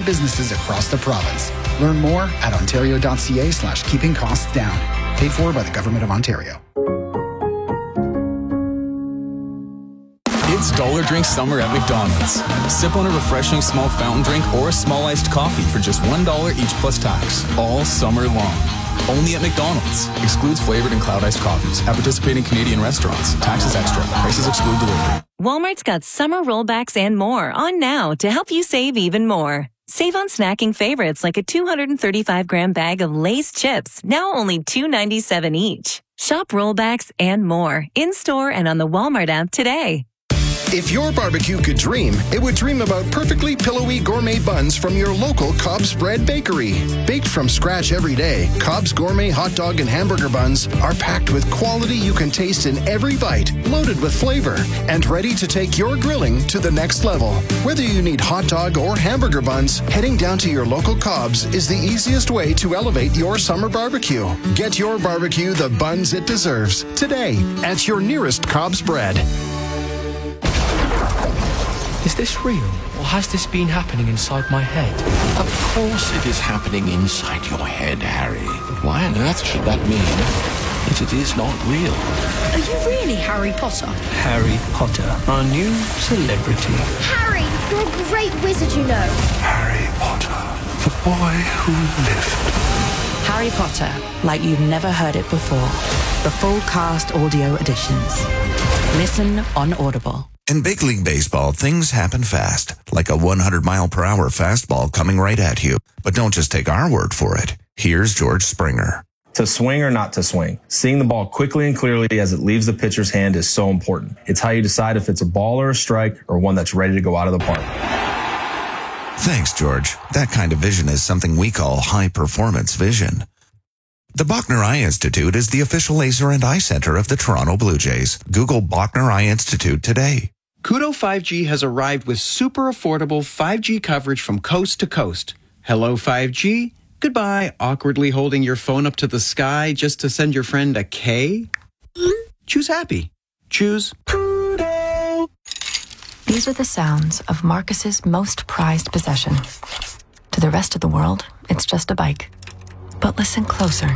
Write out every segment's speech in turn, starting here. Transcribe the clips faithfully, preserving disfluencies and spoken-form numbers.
businesses across the province. Learn more at ontario.ca slash keeping costs down. Paid for by the Government of Ontario. It's Dollar Drink Summer at McDonald's. Sip on a refreshing small fountain drink or a small iced coffee for just one dollar each plus tax, all summer long. Only at McDonald's. Excludes flavored and cloud iced coffees. At participating Canadian restaurants. Taxes extra. Prices exclude delivery. Walmart's got summer rollbacks and more on now to help you save even more. Save on snacking favorites like a two hundred thirty-five gram bag of Lay's chips, now only two dollars and ninety-seven cents each. Shop rollbacks and more in-store and on the Walmart app today. If your barbecue could dream, it would dream about perfectly pillowy gourmet buns from your local Cobb's Bread Bakery. Baked from scratch every day, Cobb's gourmet hot dog and hamburger buns are packed with quality you can taste in every bite, loaded with flavor, and ready to take your grilling to the next level. Whether you need hot dog or hamburger buns, heading down to your local Cobb's is the easiest way to elevate your summer barbecue. Get your barbecue the buns it deserves today at your nearest Cobb's Bread. Is this real, or has this been happening inside my head? Of course it is happening inside your head, Harry. Why on earth should that mean that it is not real? Are you really Harry Potter? Harry Potter, our new celebrity. Harry, you're a great wizard, you know. Harry Potter, the boy who lived. Harry Potter, like you've never heard it before. The full cast audio editions. Listen on Audible. In big league baseball, things happen fast, like a one hundred mile per hour fastball coming right at you. But don't just take our word for it. Here's George Springer. To swing or not to swing, seeing the ball quickly and clearly as it leaves the pitcher's hand is so important. It's how you decide if it's a ball or a strike or one that's ready to go out of the park. Thanks, George. That kind of vision is something we call high-performance vision. The Bachner Eye Institute is the official laser and eye center of the Toronto Blue Jays. Google Bachner Eye Institute today. Koodo five G has arrived with super affordable five G coverage from coast to coast. Hello five G. Goodbye, awkwardly holding your phone up to the sky just to send your friend a K. Choose happy. Choose Koodo. These are the sounds of Marcus's most prized possession. To the rest of the world, it's just a bike. But listen closer.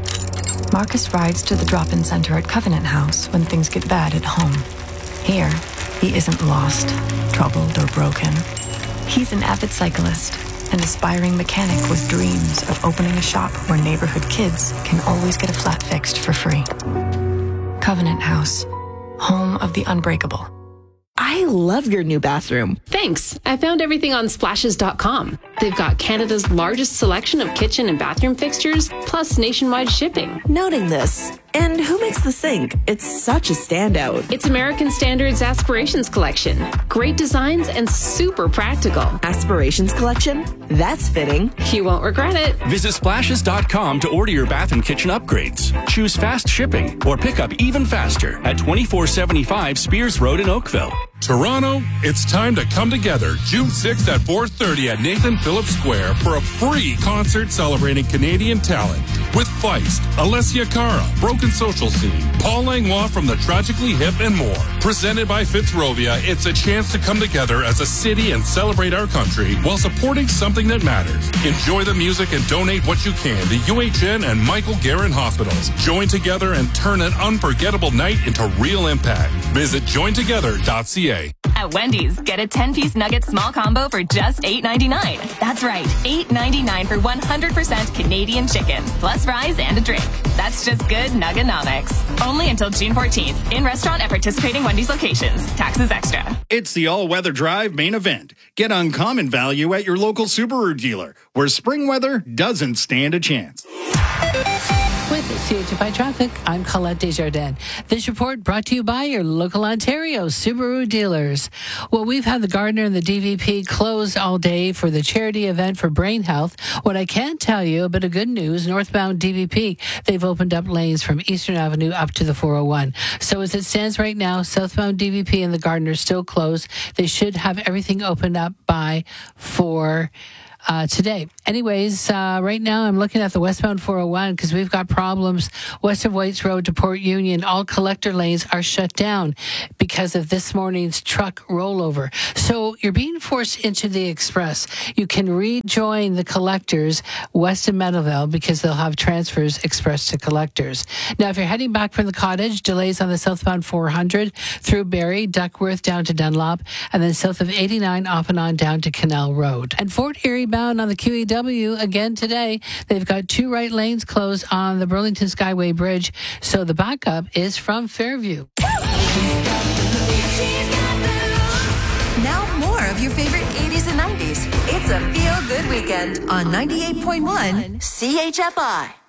Marcus rides to the drop-in center at Covenant House when things get bad at home. Here, he isn't lost, troubled, or broken. He's an avid cyclist, an aspiring mechanic with dreams of opening a shop where neighborhood kids can always get a flat fixed for free. Covenant House, home of the unbreakable. I love your new bathroom. Thanks. I found everything on splashes dot com. They've got Canada's largest selection of kitchen and bathroom fixtures, plus nationwide shipping. Noting this. And who makes the sink? It's such a standout. It's American Standards Aspirations Collection. Great designs and super practical. Aspirations Collection? That's fitting. You won't regret it. Visit splashes dot com to order your bath and kitchen upgrades. Choose fast shipping or pick up even faster at twenty-four seventy-five Spears Road in Oakville. Toronto, it's time to come together June sixth at four thirty at Nathan Phillips Square for a free concert celebrating Canadian talent with Feist, Alessia Cara, Broken Social Scene, Paul Langlois from the Tragically Hip, and more. Presented by Fitzrovia, it's a chance to come together as a city and celebrate our country while supporting something that matters. Enjoy the music and donate what you can to U H N and Michael Garron Hospitals. Join together and turn an unforgettable night into real impact. Visit join together dot c a. At Wendy's, get a ten-piece nugget small combo for just eight ninety-nine. That's right, eight ninety-nine for one hundred percent Canadian chicken, plus fries and a drink. That's just good nuggenomics. Only until June fourteenth. In restaurant at participating Wendy's locations. Taxes extra. It's the all-weather drive main event. Get uncommon value at your local Subaru dealer, where spring weather doesn't stand a chance. With C H F I Traffic, I'm Colette Desjardins. This report brought to you by your local Ontario Subaru dealers. Well, we've had the Gardiner and the D V P closed all day for the charity event for brain health. What I can tell you, a bit of good news, northbound D V P, they've opened up lanes from Eastern Avenue up to the four oh one. So as it stands right now, southbound D V P and the Gardiner still closed. They should have everything opened up by four uh, today. Anyways, uh, right now I'm looking at the westbound four oh one because we've got problems west of Whites Road to Port Union. All collector lanes are shut down because of this morning's truck rollover. So you're being forced into the express. You can rejoin the collectors west of Meadowvale because they'll have transfers express to collectors. Now, if you're heading back from the Cottage, delays on the southbound four hundred through Barrie, Duckworth down to Dunlop, and then south of eighty-nine off and on down to Canal Road. And Fort Erie bound on the Q E W again today. They've got two right lanes closed on the Burlington Skyway Bridge, so the backup is from Fairview. Now more of your favorite eighties and nineties. It's a feel-good weekend on ninety-eight point one C H F I.